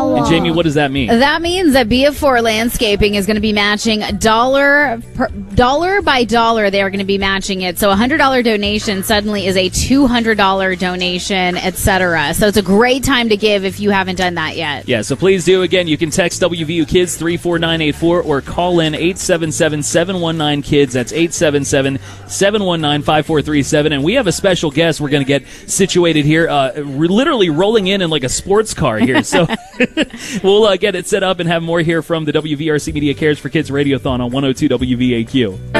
And Jamie, what does that mean? That means that BF4 Landscaping is going to be matching dollar by dollar. They are going to be matching it. So a $100 donation suddenly is a $200 donation, etc. So it's a great time to give if you haven't done that yet. Yeah, so please do. Again, you can text WVU Kids 34984 or call in 877-719-KIDS. That's 877-719-5437. And we have a special guest we're going to get situated here, literally rolling in like a sports car here. So we'll get it set up and have more here from the WVRC Media Cares for Kids Radiothon on 102 WVAQ.